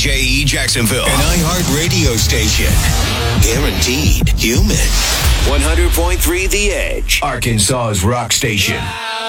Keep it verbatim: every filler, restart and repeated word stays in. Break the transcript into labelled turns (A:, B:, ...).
A: J E Jacksonville, an iHeart radio station. Guaranteed human. one hundred point three The Edge, Arkansas's rock station.